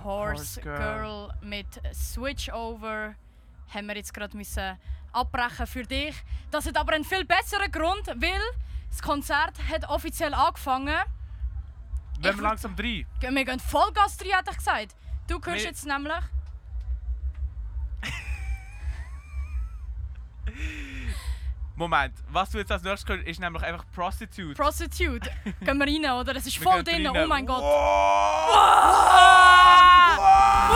Horse Girl mit Switchover haben wir jetzt gerade müssen abbrechen für dich. Das hat aber einen viel besseren Grund, weil das Konzert hat offiziell angefangen. Wenn wir langsam 3. Wir gehen Vollgas 3, hätte ich gesagt. Du hörst jetzt nämlich... Moment, was du jetzt als nächstes hörst, ist nämlich einfach Prostitute. Prostitute. Gehen wir rein, oder? Es ist voll drin, oh mein Gott. Wow.